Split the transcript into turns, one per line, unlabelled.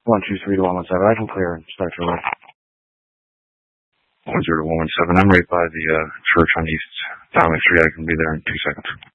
123 to 117. I can clear and start your way.
10 to 117. I'm right by the church on East Dowling Street. I can be there in 2 seconds.